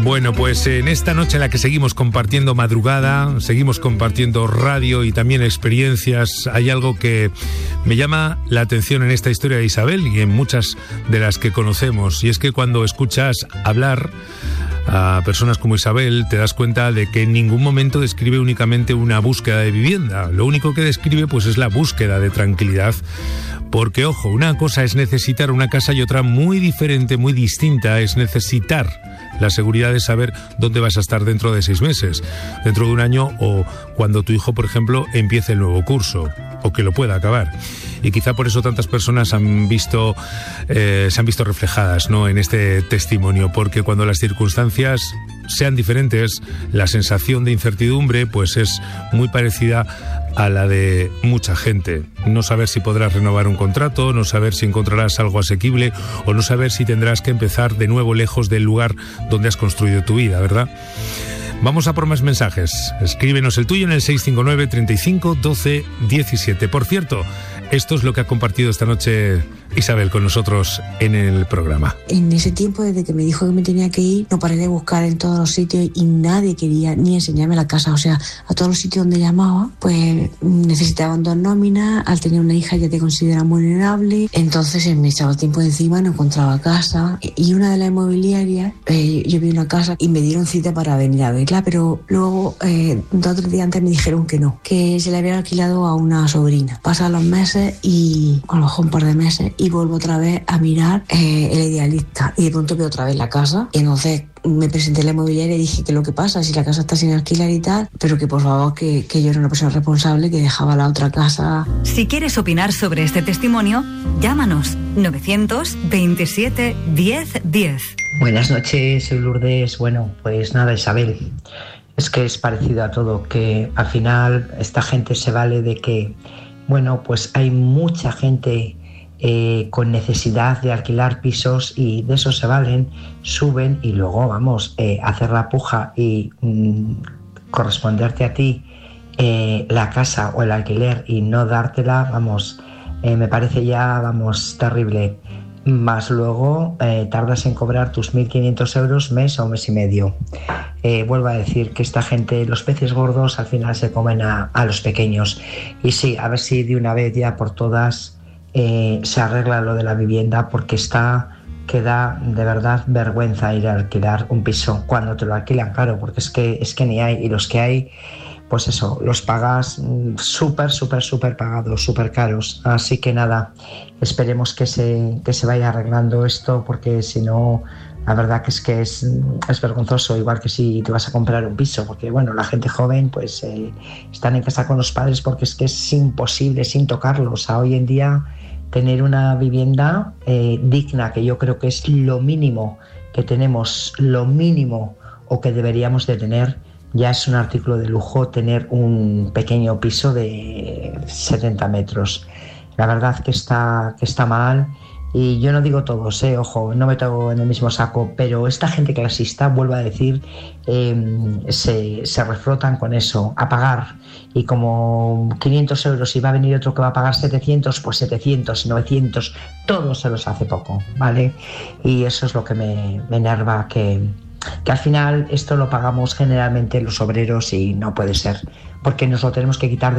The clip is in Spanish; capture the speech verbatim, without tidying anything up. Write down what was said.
Bueno, pues en esta noche en la que seguimos compartiendo madrugada, seguimos compartiendo radio y también experiencias, hay algo que me llama la atención en esta historia de Isabel y en muchas de las que conocemos, y es que cuando escuchas hablar a personas como Isabel te das cuenta de que en ningún momento describe únicamente una búsqueda de vivienda. Lo único que describe pues es la búsqueda de tranquilidad, porque ojo, una cosa es necesitar una casa y otra muy diferente, muy distinta es necesitar la seguridad de saber dónde vas a estar dentro de seis meses, dentro de un año o cuando tu hijo, por ejemplo, empiece el nuevo curso o que lo pueda acabar. Y quizá por eso tantas personas han visto, eh, se han visto reflejadas, ¿no?, en este testimonio, porque cuando las circunstancias sean diferentes, la sensación de incertidumbre pues es muy parecida a la de mucha gente. No saber si podrás renovar un contrato, no saber si encontrarás algo asequible o no saber si tendrás que empezar de nuevo lejos del lugar donde has construido tu vida, ¿verdad? Vamos a por más mensajes. Escríbenos el tuyo en el seis cinco nueve, treinta y cinco, doce, diecisiete. Por cierto, esto es lo que ha compartido esta noche Isabel con nosotros en el programa. En ese tiempo, desde que me dijo que me tenía que ir, no paré de buscar en todos los sitios y nadie quería ni enseñarme la casa. O sea, a todos los sitios donde llamaba, pues necesitaban dos nóminas. Al tener una hija ya te consideran vulnerable. Entonces me echaba el tiempo encima, no encontraba casa. Y una de las inmobiliarias, eh, yo vi una casa y me dieron cita para venir a verla, pero luego, eh, dos o tres días antes me dijeron que no, que se le había alquilado a una sobrina. Pasan los meses y a lo mejor un par de meses y vuelvo otra vez a mirar eh, el Idealista y de pronto veo otra vez la casa y entonces me presenté a la inmobiliaria y dije que lo que pasa, si la casa está sin alquilar y tal, pero que por favor que, que yo era una persona responsable que dejaba la otra casa. Si quieres opinar sobre este testimonio, llámanos novecientos veintisiete diez diez. Buenas noches, soy Lourdes. Bueno, pues nada, Isabel, es que es parecido a todo, que al final esta gente se vale de que, bueno, pues hay mucha gente eh, con necesidad de alquilar pisos y de eso se valen, suben y luego, vamos, eh, hacer la puja y mm, corresponderte a ti eh, la casa o el alquiler y no dártela, vamos, eh, me parece ya, vamos, terrible. Más luego eh, tardas en cobrar tus mil quinientos euros mes o mes y medio. Eh, vuelvo a decir que esta gente, los peces gordos al final se comen a, a los pequeños. Y sí, a ver si de una vez ya por todas eh, se arregla lo de la vivienda, porque está que da de verdad vergüenza ir a alquilar un piso cuando te lo alquilan, claro, porque es que, es que ni hay, y los que hay, pues eso, los pagas súper, súper, súper pagados, súper caros. Así que nada, esperemos que se, que se vaya arreglando esto, porque si no, la verdad que es que es, es vergonzoso, igual que si te vas a comprar un piso, porque bueno, la gente joven pues eh, están en casa con los padres porque es que es imposible sin tocarlos. O sea, hoy en día tener una vivienda eh, digna, que yo creo que es lo mínimo que tenemos, lo mínimo o que deberíamos de tener, ya es un artículo de lujo tener un pequeño piso de setenta metros. La verdad que está, que está mal. Y yo no digo todos, eh, ojo, no meto en el mismo saco, pero esta gente clasista, vuelvo a decir, eh, se, se refrotan con eso, a pagar. Y como quinientos euros y va a venir otro que va a pagar setecientos, pues setecientos, novecientos, todo se los hace poco, ¿vale? Y eso es lo que me, me enerva, que, que al final esto lo pagamos generalmente los obreros y no puede ser, porque nos lo tenemos que quitar de